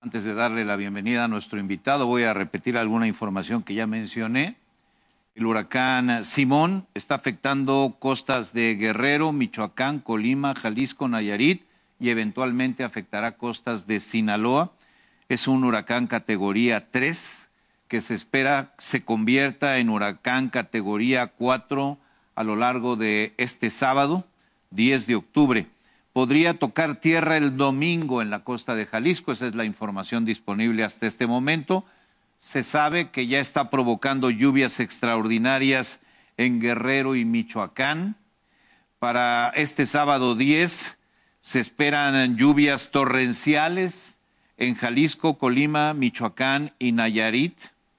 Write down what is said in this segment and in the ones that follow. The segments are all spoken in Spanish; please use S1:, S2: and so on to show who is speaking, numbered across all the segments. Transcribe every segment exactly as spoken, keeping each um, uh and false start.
S1: Antes de darle la bienvenida a nuestro invitado, voy a repetir alguna información que ya mencioné. El huracán Simón está afectando costas de Guerrero, Michoacán, Colima, Jalisco, Nayarit y eventualmente afectará costas de Sinaloa. Es un huracán categoría tres que se espera se convierta en huracán categoría cuatro a lo largo de este sábado, diez de octubre. Podría tocar tierra el domingo en la costa de Jalisco, esa es la información disponible hasta este momento. Se sabe que ya está provocando lluvias extraordinarias en Guerrero y Michoacán. Para este sábado diez se esperan lluvias torrenciales en Jalisco, Colima, Michoacán y Nayarit.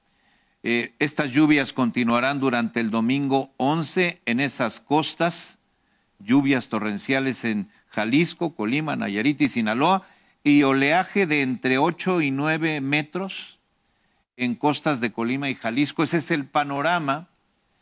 S1: Eh, estas lluvias continuarán durante el domingo once en esas costas, lluvias torrenciales en Jalisco, Colima, Nayarit y Sinaloa, y oleaje de entre ocho y nueve metros en costas de Colima y Jalisco. Ese es el panorama,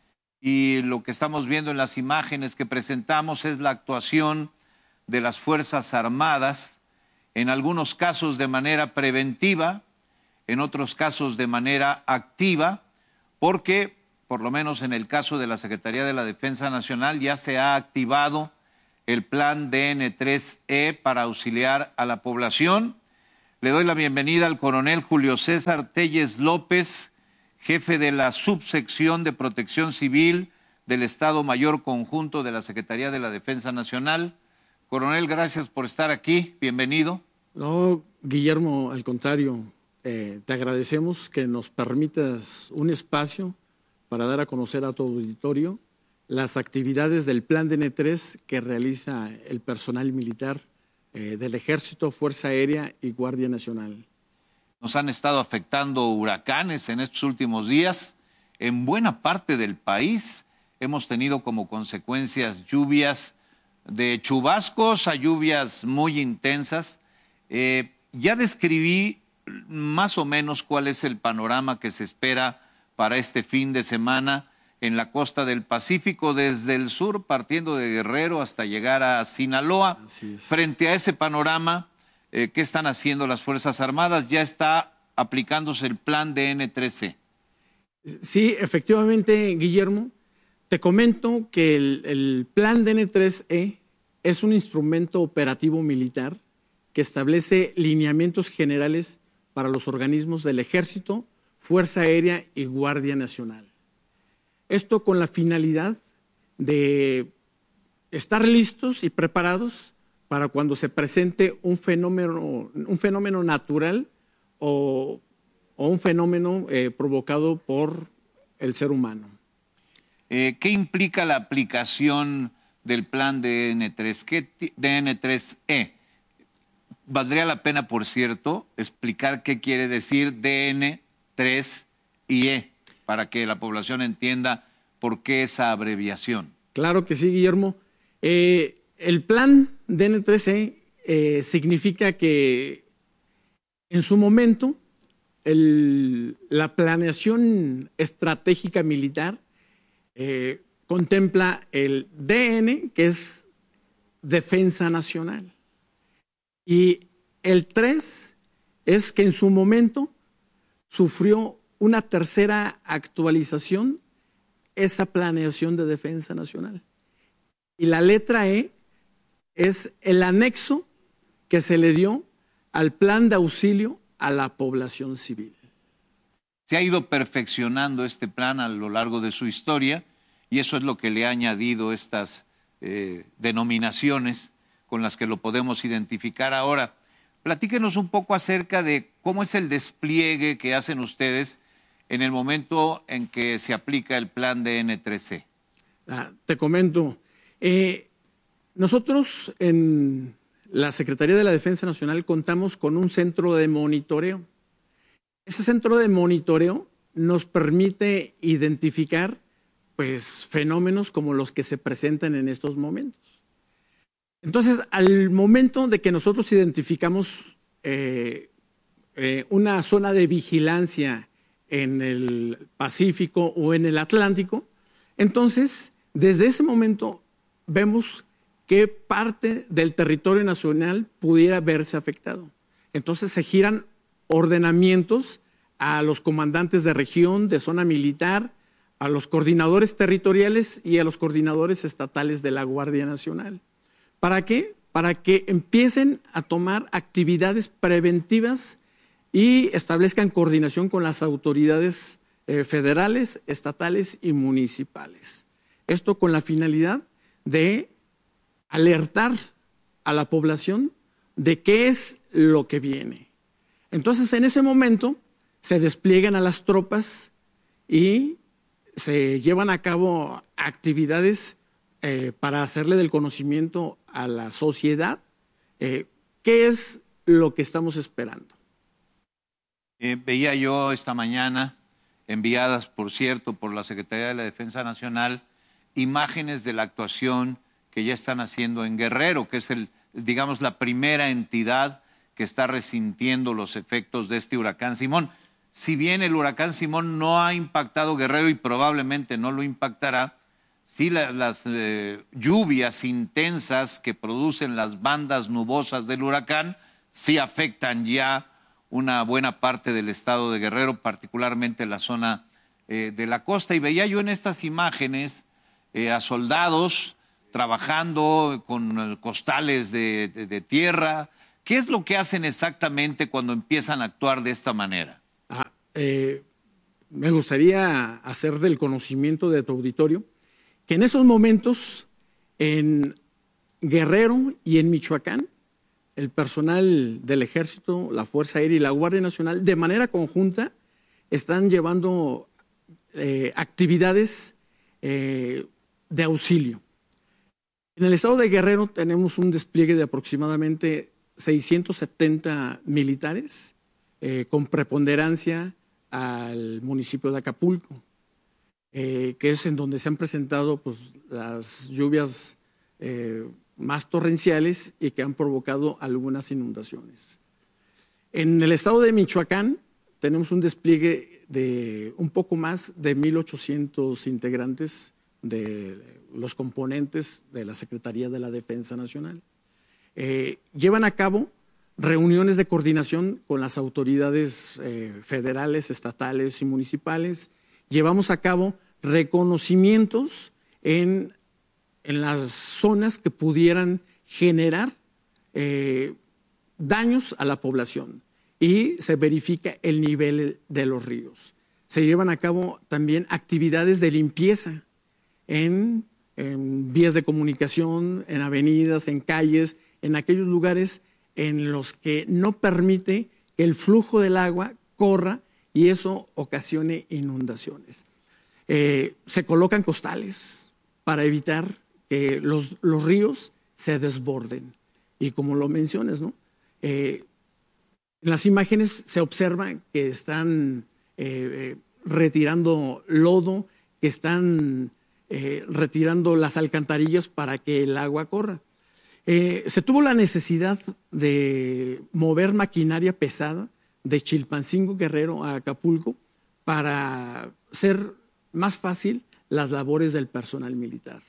S1: y lo que estamos viendo en las imágenes que presentamos es la actuación de las Fuerzas Armadas, en algunos casos de manera preventiva, en otros casos de manera activa, porque, por lo menos en el caso de la Secretaría de la Defensa Nacional, ya se ha activado el plan D N tres E para auxiliar a la población. Le doy la bienvenida al coronel Julio César Telles López, jefe de la subsección de Protección Civil del Estado Mayor Conjunto de la Secretaría de la Defensa Nacional. Coronel, gracias por estar aquí. Bienvenido.
S2: No, Guillermo, al contrario, eh, te agradecemos que nos permitas un espacio para dar a conocer a tu auditorio las actividades del Plan D N tres que realiza el personal militar eh, del Ejército, Fuerza Aérea y Guardia Nacional.
S1: Nos han estado afectando huracanes en estos últimos días. En buena parte del país hemos tenido como consecuencias lluvias de chubascos a lluvias muy intensas. Eh, ya describí más o menos cuál es el panorama que se espera para este fin de semana en la costa del Pacífico, desde el sur, partiendo de Guerrero hasta llegar a Sinaloa. Frente a ese panorama, eh, ¿qué están haciendo las Fuerzas Armadas? Ya está aplicándose el plan D N tres E.
S2: Sí, efectivamente, Guillermo. Te comento que el, el plan D N tres E es un instrumento operativo militar que establece lineamientos generales para los organismos del Ejército, Fuerza Aérea y Guardia Nacional. Esto con la finalidad de estar listos y preparados para cuando se presente un fenómeno, un fenómeno natural o, o un fenómeno eh, provocado por el ser humano.
S1: Eh, ¿Qué implica la aplicación del plan D N tres E? Valdría la pena, por cierto, explicar qué quiere decir D N tres y E, para que la población entienda por qué esa abreviación.
S2: Claro que sí, Guillermo. Eh, el plan D N tres E eh, significa que en su momento el, la planeación estratégica militar eh, contempla el D N, que es Defensa Nacional, y el tres es que en su momento sufrió una tercera actualización esa planeación de defensa nacional. Y la letra E es el anexo que se le dio al plan de auxilio a la población civil.
S1: Se ha ido perfeccionando este plan a lo largo de su historia y eso es lo que le ha añadido estas eh, denominaciones con las que lo podemos identificar ahora. Platíquenos un poco acerca de cómo es el despliegue que hacen ustedes en el momento en que se aplica el plan D N tres E.
S2: Ah, te comento, eh, nosotros en la Secretaría de la Defensa Nacional contamos con un centro de monitoreo. Ese centro de monitoreo nos permite identificar pues, fenómenos como los que se presentan en estos momentos. Entonces, al momento de que nosotros identificamos eh, eh, una zona de vigilancia en el Pacífico o en el Atlántico, entonces, desde ese momento vemos qué parte del territorio nacional pudiera verse afectado. Entonces se giran ordenamientos a los comandantes de región, de zona militar, a los coordinadores territoriales y a los coordinadores estatales de la Guardia Nacional. ¿Para qué? Para que empiecen a tomar actividades preventivas y establezcan coordinación con las autoridades eh, federales, estatales y municipales. Esto con la finalidad de alertar a la población de qué es lo que viene. Entonces, en ese momento se despliegan a las tropas y se llevan a cabo actividades eh, para hacerle del conocimiento a la sociedad eh, qué es lo que estamos esperando.
S1: Eh, veía yo esta mañana, enviadas, por cierto, por la Secretaría de la Defensa Nacional, imágenes de la actuación que ya están haciendo en Guerrero, que es, el, digamos, la primera entidad que está resintiendo los efectos de este huracán Simón. Si bien el huracán Simón no ha impactado Guerrero y probablemente no lo impactará, sí la, las eh, lluvias intensas que producen las bandas nubosas del huracán sí afectan ya una buena parte del estado de Guerrero, particularmente la zona eh, de la costa. Y veía yo en estas imágenes eh, a soldados trabajando con costales de, de, de tierra. ¿Qué es lo que hacen exactamente cuando empiezan a actuar de esta manera?
S2: Ah, eh, me gustaría hacer del conocimiento de tu auditorio que en esos momentos en Guerrero y en Michoacán el personal del Ejército, la Fuerza Aérea y la Guardia Nacional de manera conjunta están llevando eh, actividades eh, de auxilio. En el estado de Guerrero tenemos un despliegue de aproximadamente seiscientos setenta militares eh, con preponderancia al municipio de Acapulco, eh, que es en donde se han presentado pues, las lluvias eh, más torrenciales y que han provocado algunas inundaciones. En el estado de Michoacán tenemos un despliegue de un poco más de mil ochocientos integrantes de los componentes de la Secretaría de la Defensa Nacional. Eh, llevan a cabo reuniones de coordinación con las autoridades eh, federales, estatales y municipales. Llevamos a cabo reconocimientos en, en las zonas que pudieran generar eh, daños a la población y se verifica el nivel de los ríos. Se llevan a cabo también actividades de limpieza en, en vías de comunicación, en avenidas, en calles, en aquellos lugares en los que no permite que el flujo del agua corra y eso ocasione inundaciones. Eh, se colocan costales para evitar que los, los ríos se desborden. Y como lo mencionas, ¿no? Eh, en las imágenes se observa que están eh, eh, retirando lodo, que están eh, retirando las alcantarillas para que el agua corra. Eh, se tuvo la necesidad de mover maquinaria pesada de Chilpancingo, Guerrero a Acapulco para hacer más fácil las labores del personal militar.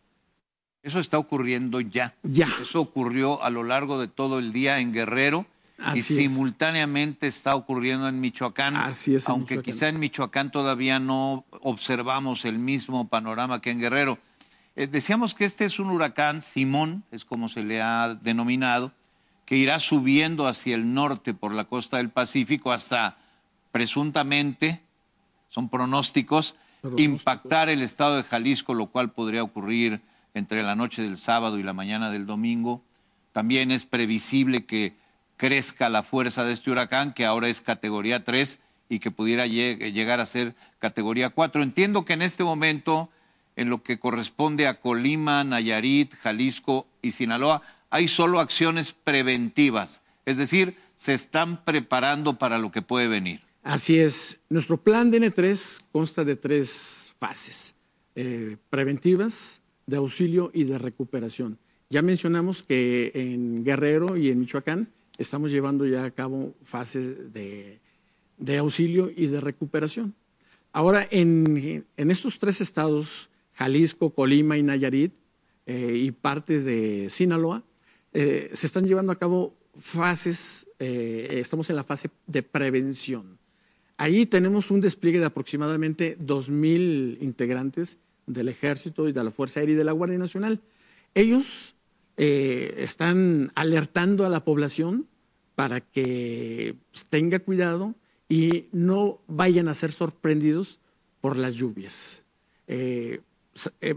S1: Eso está ocurriendo ya.
S2: Ya.
S1: Eso ocurrió a lo largo de todo el día en Guerrero. Así y simultáneamente es. Está ocurriendo en Michoacán.
S2: Así es.
S1: Aunque
S2: Michoacán.
S1: Quizá en Michoacán todavía no observamos el mismo panorama que en Guerrero. Eh, decíamos que este es un huracán, Simón, es como se le ha denominado, que irá subiendo hacia el norte por la costa del Pacífico hasta presuntamente, son pronósticos, pronósticos, impactar el estado de Jalisco, lo cual podría ocurrir entre la noche del sábado y la mañana del domingo. También es previsible que crezca la fuerza de este huracán, que ahora es categoría tres y que pudiera lleg- llegar a ser categoría cuatro. Entiendo que en este momento, en lo que corresponde a Colima, Nayarit, Jalisco y Sinaloa, hay solo acciones preventivas, es decir, se están preparando para lo que puede venir.
S2: Así es. Nuestro plan D N tres consta de tres fases, eh, preventivas, de auxilio y de recuperación. Ya mencionamos que en Guerrero y en Michoacán estamos llevando ya a cabo fases de, de auxilio y de recuperación. Ahora, en, en estos tres estados, Jalisco, Colima y Nayarit, eh, y partes de Sinaloa, eh, se están llevando a cabo fases, eh, estamos en la fase de prevención. Ahí tenemos un despliegue de aproximadamente dos mil integrantes del Ejército y de la Fuerza Aérea y de la Guardia Nacional. Ellos eh, están alertando a la población para que tenga cuidado y no vayan a ser sorprendidos por las lluvias. Eh, eh,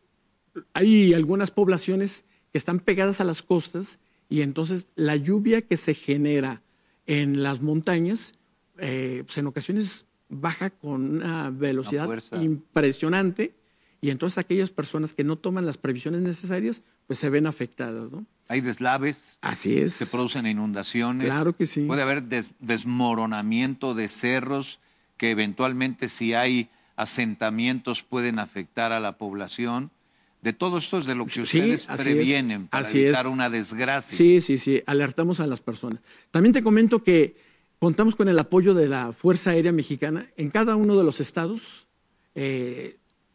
S2: hay algunas poblaciones que están pegadas a las costas y entonces la lluvia que se genera en las montañas, eh, pues en ocasiones baja con una velocidad impresionante y entonces aquellas personas que no toman las previsiones necesarias pues se ven afectadas, ¿no?
S1: Hay deslaves.
S2: Así es.
S1: Se producen inundaciones.
S2: Claro que sí.
S1: Puede haber des desmoronamiento de cerros que eventualmente, si hay asentamientos, pueden afectar a la población. De todo esto es de lo que ustedes
S2: sí,
S1: previenen
S2: es,
S1: para
S2: así
S1: evitar
S2: es.
S1: una desgracia.
S2: Sí, sí, sí, alertamos a las personas. También te comento que contamos con el apoyo de la Fuerza Aérea Mexicana. En cada uno de los estados eh,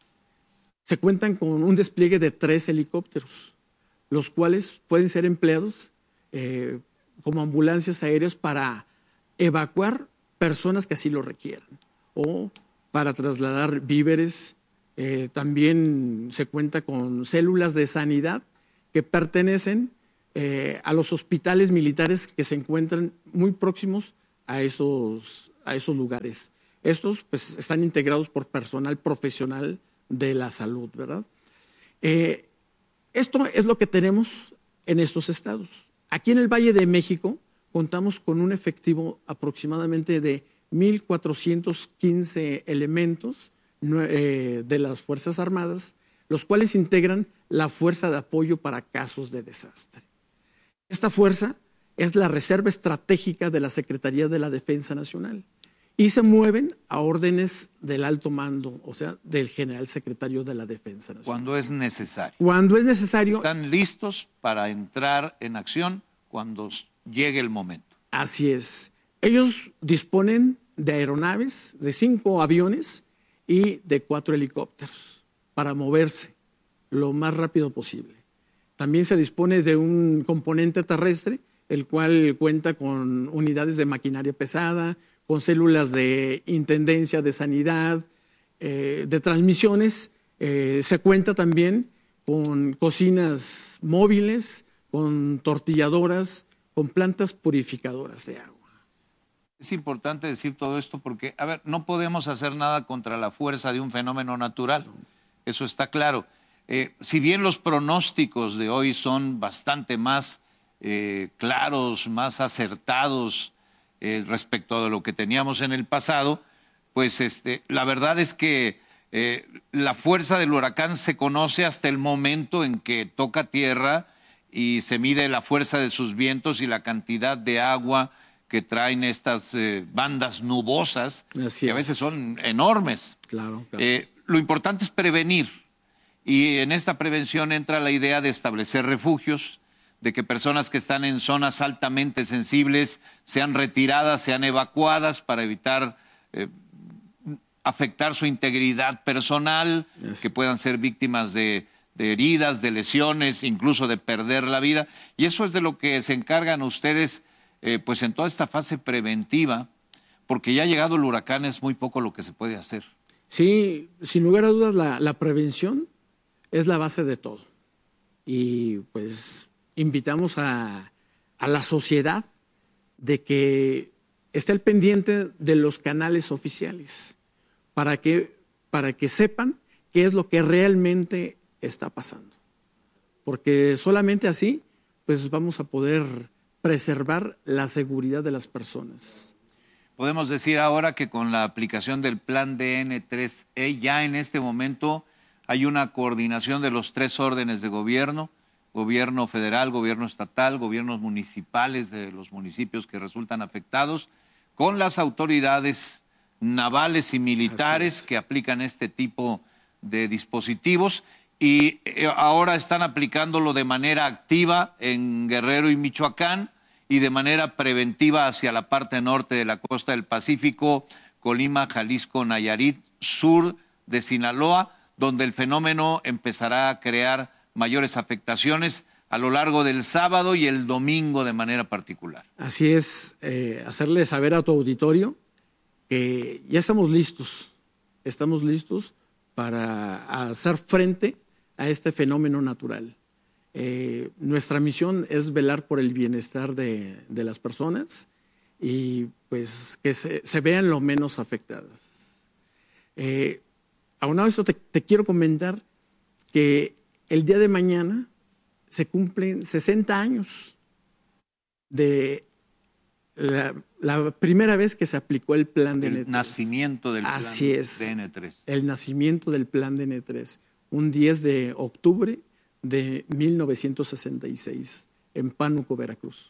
S2: se cuentan con un despliegue de tres helicópteros, los cuales pueden ser empleados eh, como ambulancias aéreas para evacuar personas que así lo requieran o para trasladar víveres. Eh, también se cuenta con células de sanidad que pertenecen eh, a los hospitales militares que se encuentran muy próximos a esos, a esos lugares. Estos pues, están integrados por personal profesional de la salud, ¿verdad? Eh, esto es lo que tenemos en estos estados. Aquí en el Valle de México contamos con un efectivo aproximadamente de mil cuatrocientos quince elementos eh, de las Fuerzas Armadas, los cuales integran la Fuerza de Apoyo para Casos de Desastre. Esta fuerza es la reserva estratégica de la Secretaría de la Defensa Nacional y se mueven a órdenes del alto mando, o sea, del general secretario de la Defensa Nacional.
S1: Cuando es necesario.
S2: Cuando es necesario.
S1: Están listos para entrar en acción cuando llegue el momento.
S2: Así es. Ellos disponen de aeronaves, de cinco aviones y de cuatro helicópteros para moverse lo más rápido posible. También se dispone de un componente terrestre, el cual cuenta con unidades de maquinaria pesada, con células de intendencia, de sanidad, eh, de transmisiones. Eh, se cuenta también con cocinas móviles, con tortilladoras, con plantas purificadoras de agua.
S1: Es importante decir todo esto porque, a ver, no podemos hacer nada contra la fuerza de un fenómeno natural. Eso está claro. Eh, si bien los pronósticos de hoy son bastante más eh, claros, más acertados, Eh, respecto a lo que teníamos en el pasado, pues este, la verdad es que eh, la fuerza del huracán se conoce hasta el momento en que toca tierra y se mide la fuerza de sus vientos y la cantidad de agua que traen estas eh, bandas nubosas,
S2: Así
S1: que a veces son enormes.
S2: Claro, claro.
S1: Eh, lo importante es prevenir y en esta prevención entra la idea de establecer refugios, de que personas que están en zonas altamente sensibles sean retiradas, sean evacuadas para evitar eh, afectar su integridad personal, yes. que puedan ser víctimas de, de heridas, de lesiones, incluso de perder la vida. Y eso es de lo que se encargan ustedes eh, pues en toda esta fase preventiva, porque ya ha llegado el huracán, es muy poco lo que se puede hacer.
S2: Sí, sin lugar a dudas la, la prevención es la base de todo. Y pues invitamos a, a la sociedad de que esté al pendiente de los canales oficiales para que, para que sepan qué es lo que realmente está pasando. Porque solamente así pues vamos a poder preservar la seguridad de las personas.
S1: Podemos decir ahora que con la aplicación del plan D N tres E ya en este momento hay una coordinación de los tres órdenes de gobierno, gobierno federal, gobierno estatal, gobiernos municipales de los municipios que resultan afectados, con las autoridades navales y militares que aplican este tipo de dispositivos y ahora están aplicándolo de manera activa en Guerrero y Michoacán y de manera preventiva hacia la parte norte de la costa del Pacífico, Colima, Jalisco, Nayarit, sur de Sinaloa, donde el fenómeno empezará a crear mayores afectaciones a lo largo del sábado y el domingo de manera particular.
S2: Así es, eh, hacerle saber a tu auditorio que ya estamos listos, estamos listos para hacer frente a este fenómeno natural. Eh, nuestra misión es velar por el bienestar de, de las personas y pues que se, se vean lo menos afectadas. Eh, aunado a esto, te, te quiero comentar que el día de mañana se cumplen sesenta años de la, la primera vez que se aplicó el plan de N tres.
S1: El nacimiento del plan
S2: Así es,
S1: de N tres.
S2: El nacimiento del plan de N tres, un diez de octubre de mil novecientos sesenta y seis, en Pánuco, Veracruz.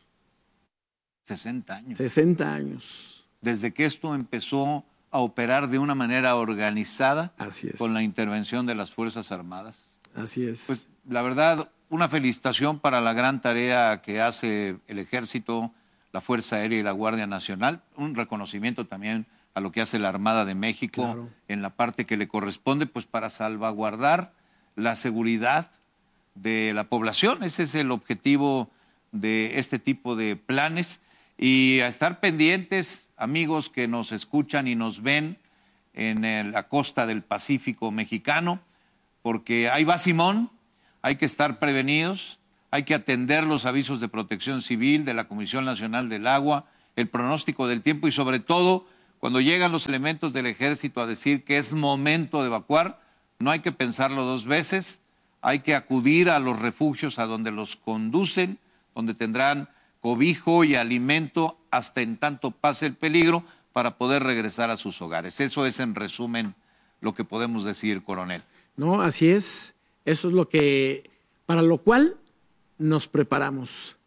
S1: sesenta años.
S2: sesenta años.
S1: Desde que esto empezó a operar de una manera organizada.
S2: Así es.
S1: Con la intervención de las Fuerzas Armadas.
S2: Así es.
S1: Pues la verdad, una felicitación para la gran tarea que hace el Ejército, la Fuerza Aérea y la Guardia Nacional. Un reconocimiento también a lo que hace la Armada de México, claro, en la parte que le corresponde, pues para salvaguardar la seguridad de la población. Ese es el objetivo de este tipo de planes. Y a estar pendientes, amigos que nos escuchan y nos ven en el, la costa del Pacífico mexicano, porque ahí va Simón, hay que estar prevenidos, hay que atender los avisos de protección civil de la Comisión Nacional del Agua, el pronóstico del tiempo y sobre todo cuando llegan los elementos del Ejército a decir que es momento de evacuar, no hay que pensarlo dos veces, hay que acudir a los refugios a donde los conducen, donde tendrán cobijo y alimento hasta en tanto pase el peligro para poder regresar a sus hogares. Eso es en resumen lo que podemos decir, coronel.
S2: No, así es. Eso es lo que, para lo cual nos preparamos.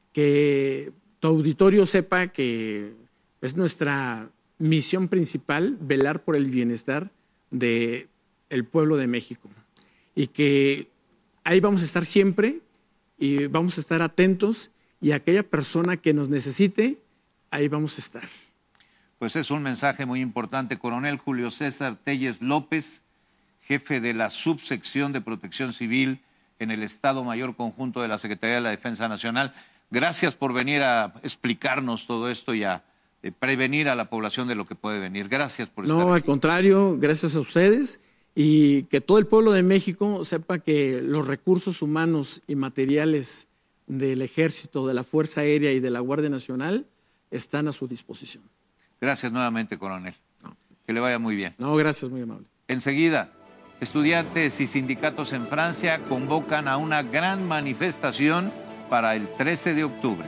S2: Que tu auditorio sepa que es nuestra misión principal velar por el bienestar del pueblo de México. Y que ahí vamos a estar siempre y vamos a estar atentos y aquella persona que nos necesite, ahí vamos a estar.
S1: Pues es un mensaje muy importante. Coronel Julio César Telles López, jefe de la subsección de Protección Civil en el Estado Mayor Conjunto de la Secretaría de la Defensa Nacional. Gracias por venir a explicarnos todo esto y a eh, prevenir a la población de lo que puede venir. Gracias por estar aquí.
S2: No, al contrario, gracias a ustedes y que todo el pueblo de México sepa que los recursos humanos y materiales del Ejército, de la Fuerza Aérea y de la Guardia Nacional están a su disposición.
S1: Gracias nuevamente, coronel. No. Que le vaya muy bien.
S2: No, gracias, muy amable.
S1: Enseguida, estudiantes y sindicatos en Francia convocan a una gran manifestación para el trece de octubre.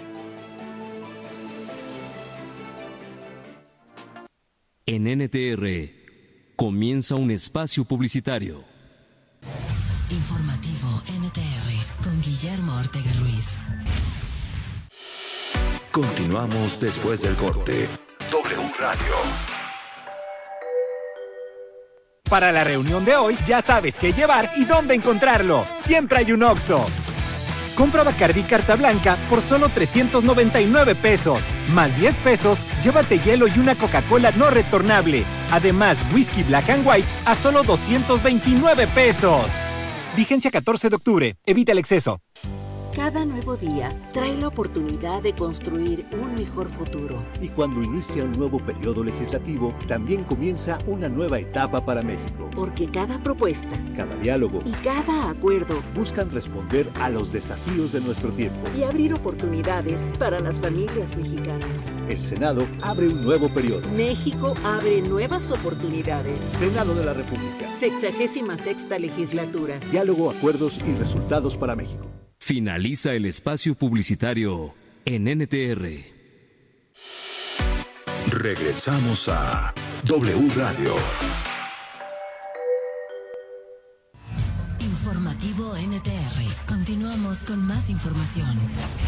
S3: En N T R comienza un espacio publicitario.
S4: Informativo N T R con Guillermo Ortega Ruiz.
S5: Continuamos después del corte. W Radio.
S6: Para la reunión de hoy ya sabes qué llevar y dónde encontrarlo. Siempre hay un Oxxo. Compra Bacardí Carta Blanca por solo trescientos noventa y nueve pesos. Más diez pesos, llévate hielo y una Coca-Cola no retornable. Además, Whisky Black and White a solo doscientos veintinueve pesos. Vigencia catorce de octubre. Evita el exceso.
S7: Cada nuevo día trae la oportunidad de construir un mejor futuro.
S8: Y cuando inicia un nuevo periodo legislativo, también comienza una nueva etapa para México.
S7: Porque cada propuesta,
S8: cada diálogo
S7: y cada acuerdo
S8: buscan responder a los desafíos de nuestro tiempo
S7: y abrir oportunidades para las familias mexicanas.
S8: El Senado abre un nuevo periodo.
S7: México abre nuevas oportunidades.
S8: Senado de la República.
S7: Sexagésima sexta legislatura.
S8: Diálogo, acuerdos y resultados para México.
S3: Finaliza el espacio publicitario en N T R.
S5: Regresamos a W Radio.
S4: Informativo N T R. Continuamos con más información.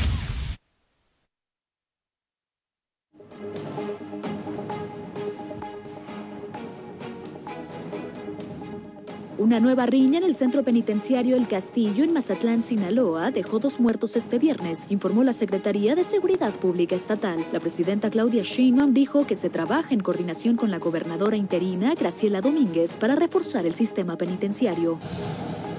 S9: Una nueva riña en el centro penitenciario El Castillo, en Mazatlán, Sinaloa, dejó dos muertos este viernes, informó la Secretaría de Seguridad Pública Estatal. La presidenta Claudia Sheinbaum dijo que se trabaja en coordinación con la gobernadora interina, Graciela Domínguez, para reforzar el sistema penitenciario.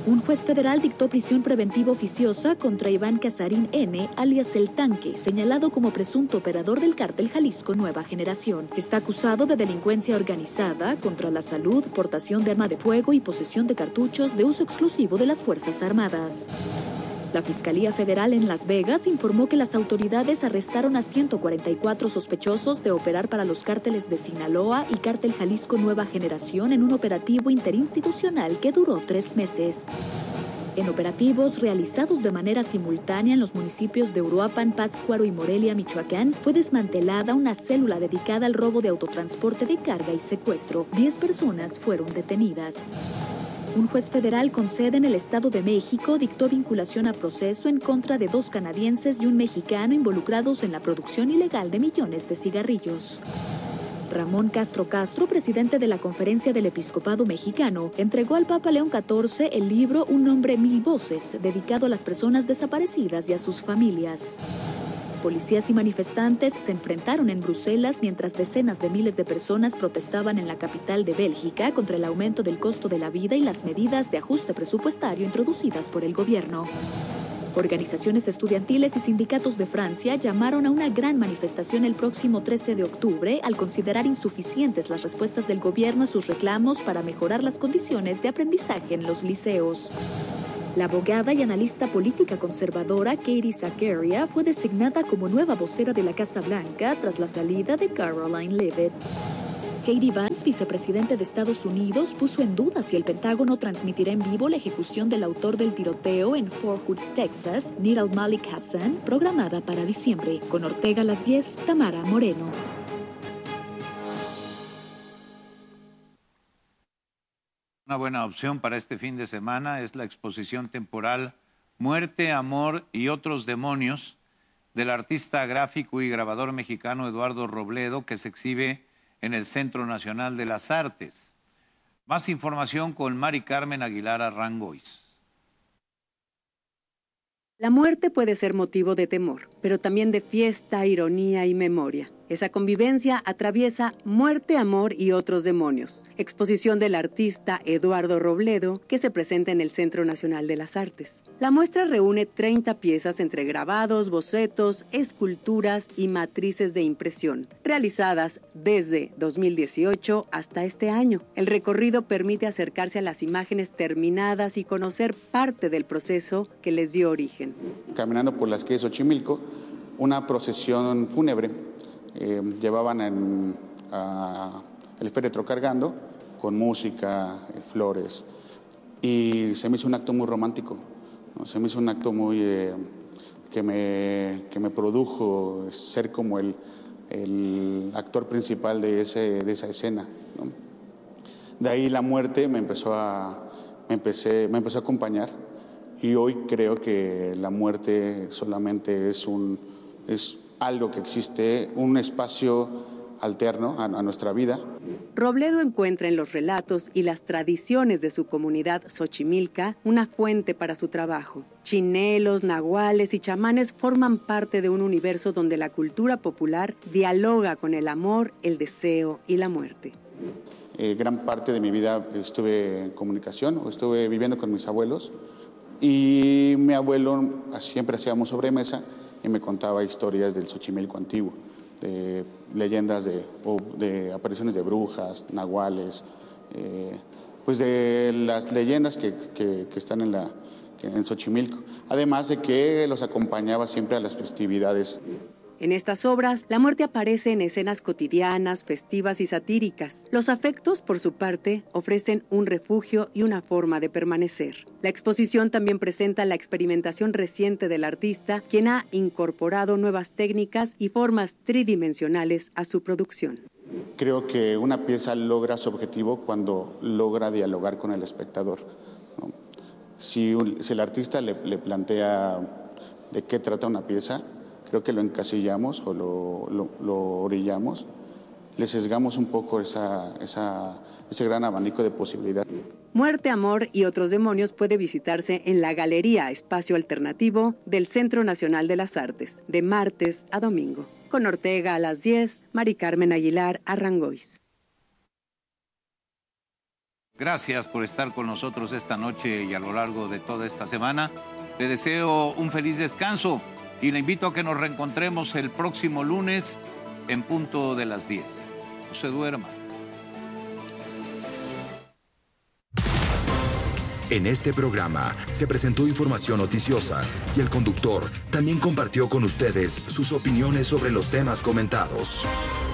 S9: Un juez federal dictó prisión preventiva oficiosa contra Iván Casarín N., alias El Tanque, señalado como presunto operador del cártel Jalisco Nueva Generación. Está acusado de delincuencia organizada contra la salud, portación de arma de fuego y posesión de cartuchos de uso exclusivo de las Fuerzas Armadas. La Fiscalía Federal en Las Vegas informó que las autoridades arrestaron a ciento cuarenta y cuatro sospechosos de operar para los cárteles de Sinaloa y Cártel Jalisco Nueva Generación en un operativo interinstitucional que duró tres meses. En operativos realizados de manera simultánea en los municipios de Uruapan, Pátzcuaro y Morelia, Michoacán, fue desmantelada una célula dedicada al robo de autotransporte de carga y secuestro. Diez personas fueron detenidas. Un juez federal con sede en el Estado de México dictó vinculación a proceso en contra de dos canadienses y un mexicano involucrados en la producción ilegal de millones de cigarrillos. Ramón Castro Castro, presidente de la Conferencia del Episcopado Mexicano, entregó al Papa León catorce el libro Un hombre mil voces, dedicado a las personas desaparecidas y a sus familias. Policías y manifestantes se enfrentaron en Bruselas mientras decenas de miles de personas protestaban en la capital de Bélgica contra el aumento del costo de la vida y las medidas de ajuste presupuestario introducidas por el gobierno. Organizaciones estudiantiles y sindicatos de Francia llamaron a una gran manifestación el próximo trece de octubre al considerar insuficientes las respuestas del gobierno a sus reclamos para mejorar las condiciones de aprendizaje en los liceos. La abogada y analista política conservadora Katie Zakaria fue designada como nueva vocera de la Casa Blanca tras la salida de Caroline Leavitt. J D Vance, vicepresidente de Estados Unidos, puso en duda si el Pentágono transmitirá en vivo la ejecución del autor del tiroteo en Fort Hood, Texas, Nir al-Malik Hassan, programada para diciembre. Con Ortega a las diez, Tamara Moreno.
S1: Una buena opción para este fin de semana es la exposición temporal Muerte, Amor y otros demonios del artista gráfico y grabador mexicano Eduardo Robledo, que se exhibe en el Centro Nacional de las Artes. Más información con Mari Carmen Aguilar Arrangois.
S10: La muerte puede ser motivo de temor, pero también de fiesta, ironía y memoria. Esa convivencia atraviesa Muerte, Amor y otros demonios, exposición del artista Eduardo Robledo, que se presenta en el Centro Nacional de las Artes. La muestra reúne treinta piezas entre grabados, bocetos, esculturas y matrices de impresión, realizadas desde dos mil dieciocho hasta este año. El recorrido permite acercarse a las imágenes terminadas y conocer parte del proceso que les dio origen.
S11: Caminando por las calles de Xochimilco, una procesión fúnebre. Eh, llevaban en, a, el féretro cargando con música, eh, flores, y se me hizo un acto muy romántico, ¿no? Se me hizo un acto muy eh, que, me, que me produjo ser como el, el actor principal de, ese, de esa escena, ¿no? De ahí la muerte me empezó a, me empecé, me empezó a acompañar, y hoy creo que la muerte solamente es un es algo que existe, un espacio alterno a, a nuestra vida.
S10: Robledo encuentra en los relatos y las tradiciones de su comunidad xochimilca una fuente para su trabajo. Chinelos, nahuales y chamanes forman parte de un universo donde la cultura popular dialoga con el amor, el deseo y la muerte.
S11: Eh, gran parte de mi vida estuve en comunicación, estuve viviendo con mis abuelos, y mi abuelo siempre hacíamos sobremesa y me contaba historias del Xochimilco antiguo, de leyendas de, de apariciones de brujas, nahuales, eh, pues de las leyendas que, que, que están en, la, en Xochimilco, además de que los acompañaba siempre a las festividades.
S10: En estas obras, la muerte aparece en escenas cotidianas, festivas y satíricas. Los afectos, por su parte, ofrecen un refugio y una forma de permanecer. La exposición también presenta la experimentación reciente del artista, quien ha incorporado nuevas técnicas y formas tridimensionales a su producción.
S11: Creo que una pieza logra su objetivo cuando logra dialogar con el espectador, ¿no? Si, si el artista le, le plantea de qué trata una pieza, creo que lo encasillamos o lo, lo, lo orillamos, le sesgamos un poco esa, esa, ese gran abanico de posibilidades.
S10: Muerte, Amor y otros demonios puede visitarse en la Galería Espacio Alternativo del Centro Nacional de las Artes, de martes a domingo. Con Ortega a las diez, Mari Carmen Aguilar Arrangois.
S1: Gracias por estar con nosotros esta noche y a lo largo de toda esta semana. Le deseo un feliz descanso y le invito a que nos reencontremos el próximo lunes en punto de las diez. No se duerma.
S5: En este programa se presentó información noticiosa y el conductor también compartió con ustedes sus opiniones sobre los temas comentados.